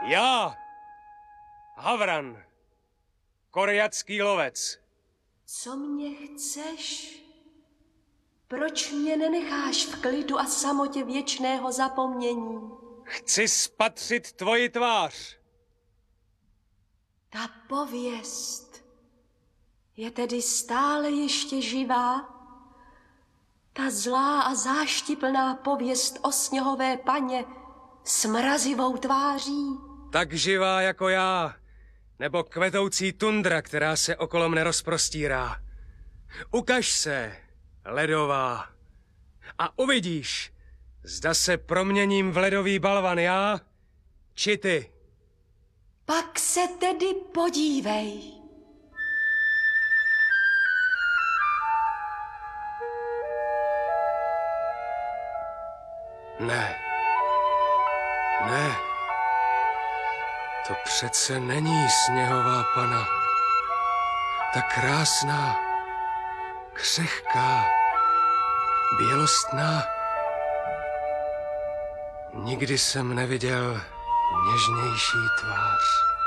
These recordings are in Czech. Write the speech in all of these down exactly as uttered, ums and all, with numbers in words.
Já, Havran, korejatský lovec. Co mě chceš? Proč mě nenecháš v klidu a samotě věčného zapomnění? Chci spatřit tvoji tvář. Ta pověst je tedy stále ještě živá? Ta zlá a záštiplná pověst o sněhové paně s mrazivou tváří? Tak živá jako já, nebo kvetoucí tundra, která se okolo mne rozprostírá. Ukaž se, ledová, a uvidíš, zda se proměním v ledový balvan já, či ty. Pak se tedy podívej. Ne. Ne. To přece není sněhová pana. Ta krásná, křehká, bělostná. Nikdy jsem neviděl něžnější tvář.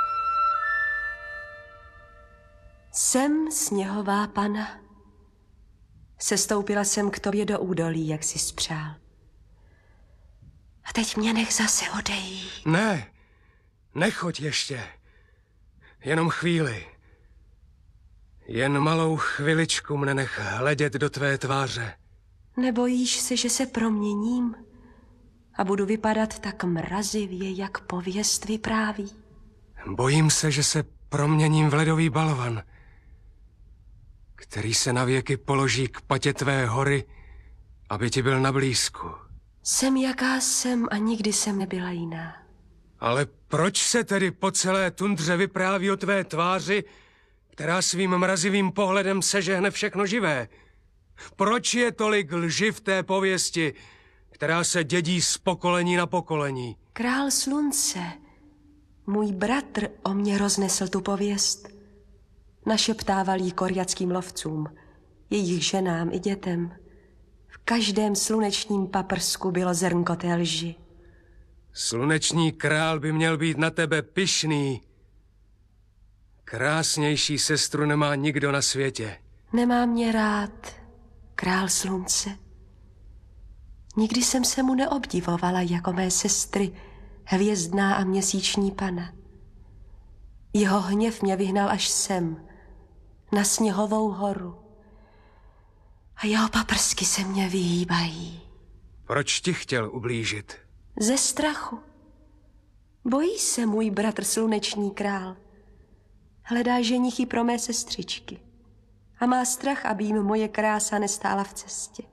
Jsem sněhová pana. Sestoupila jsem k tobě do údolí, jak jsi spřál. A teď mě nech zase odejít. Ne, nechoď ještě. Jenom chvíli. Jen malou chviličku mne nech hledět do tvé tváře. Nebojíš se, že se proměním a budu vypadat tak mrazivě, jak pověst vypráví? Bojím se, že se proměním v ledový balvan, který se navěky položí k patě tvé hory, aby ti byl na blízku. Jsem jaká jsem a nikdy jsem nebyla jiná. Ale proč se tedy po celé tundře vypráví o tvé tváři, která svým mrazivým pohledem sežehne všechno živé? Proč je tolik lži v té pověsti, která se dědí z pokolení na pokolení? Král slunce, můj bratr, o mě roznesl tu pověst. Našeptával jí korejatským lovcům, jejich ženám i dětem. V každém slunečním paprsku bylo zrnko té lži. Sluneční král by měl být na tebe pyšný. Krásnější sestru nemá nikdo na světě. Nemá mě rád, král slunce. Nikdy jsem se mu neobdivovala jako mé sestry, hvězdná a měsíční pana. Jeho hněv mě vyhnal až sem, na sněhovou horu. A jeho paprsky se mě vyhýbají. Proč ti chtěl ublížit? Ze strachu. Bojí se můj bratr sluneční král. Hledá ženichy pro mé sestřičky. A má strach, aby jim moje krása nestála v cestě.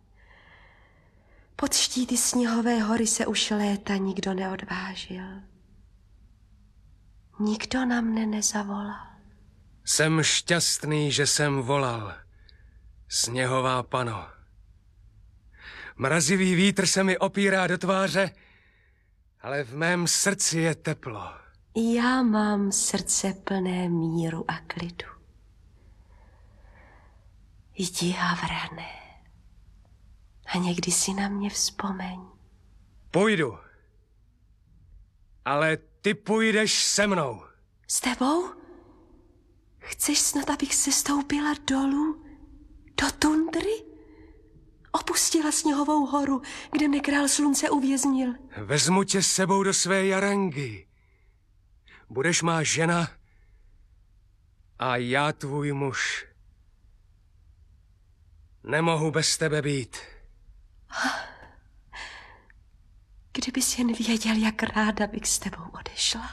Pod štíty sněhové hory se už léta nikdo neodvážil. Nikdo na mne nezavolal. Jsem šťastný, že jsem volal. Sněhová pano. Mrazivý vítr se mi opírá do tváře, ale v mém srdci je teplo. Já mám srdce plné míru a klidu. Jdi, Havrane, a někdy si na mě vzpomeň. Půjdu, ale ty půjdeš se mnou. S tebou? Chceš snad, abych se stoupila dolů do tundry? Opustila sněhovou horu, kde mne král slunce uvěznil. Vezmu tě s sebou do své jarangy. Budeš má žena a já tvůj muž. Nemohu bez tebe být. Kdybys jen věděl, jak ráda bych s tebou odešla.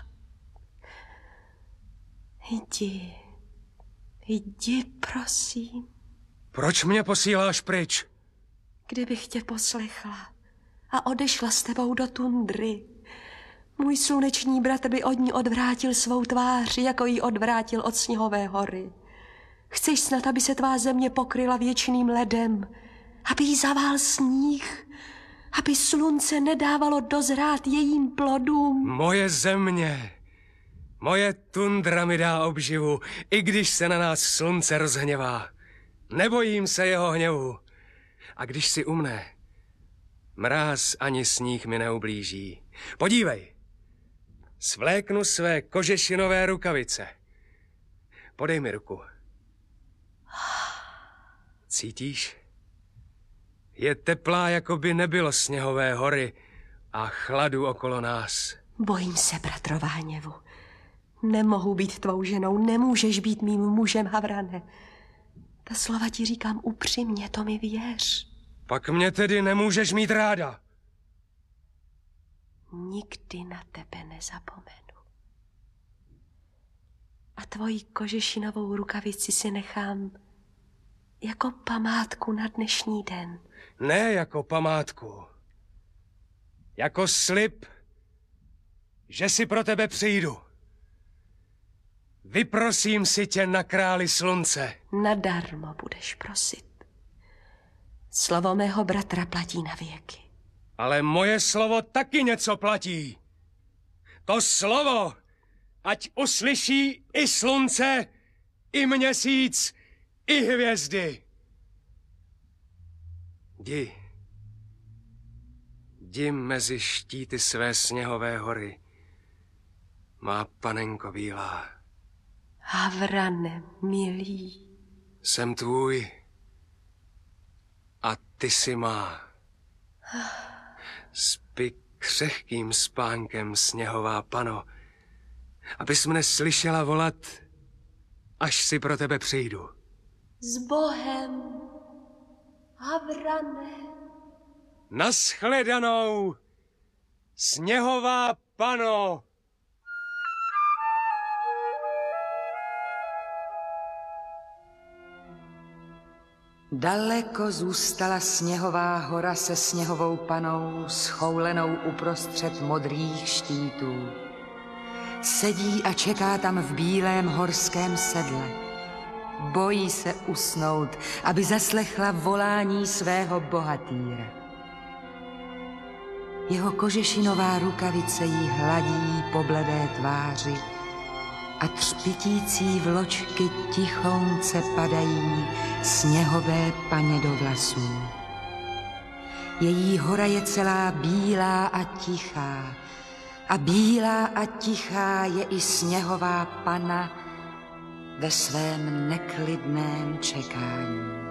Jdi, jdi, prosím. Proč mě posíláš pryč? Kdybych tě poslechla a odešla s tebou do tundry, můj sluneční bratr by od ní odvrátil svou tvář, jako ji odvrátil od sněhové hory. Chceš snad, aby se tvá země pokryla věčným ledem, aby jí zavál sníh, aby slunce nedávalo dozrát jejím plodům? Moje země, moje tundra mi dá obživu, i když se na nás slunce rozhněvá. Nebojím se jeho hněvu. A když si u mne, mráz ani sníh mi neublíží. Podívej, svléknu své kožešinové rukavice. Podej mi ruku. Cítíš? Je teplá, jako by nebylo sněhové hory a chladu okolo nás. Bojím se, bratrová hněvu. Nemohu být tvou ženou, nemůžeš být mým mužem, Havrane. Ta slova ti říkám upřímně, to mi věř. Pak mě tedy nemůžeš mít ráda. Nikdy na tebe nezapomenu. A tvoji kožešinovou rukavici si nechám jako památku na dnešní den. Ne jako památku. Jako slib, že si pro tebe přijdu. Vyprosím si tě na králi slunce. Nadarmo budeš prosit. Slovo mého bratra platí na věky. Ale moje slovo taky něco platí. To slovo, ať uslyší i slunce, i měsíc, i hvězdy. Jdi. Jdi mezi štíty své sněhové hory, má panenko bílá. Havrane, milý. Jsem tvůj a ty si má. Spí křehkým spánkem, sněhová pano, abys mne slyšela volat, až si pro tebe přijdu. S Bohem, Havrane. Naschledanou, sněhová pano. Daleko zůstala sněhová hora se sněhovou panou, schoulenou uprostřed modrých štítů. Sedí a čeká tam v bílém horském sedle. Bojí se usnout, aby zaslechla volání svého bohatýra. Jeho kožešinová rukavice jí hladí po bledé tváři a třpitící vločky tichounce padají sněhové paně do vlasů. Její hora je celá bílá a tichá a bílá a tichá je i sněhová pana ve svém neklidném čekání.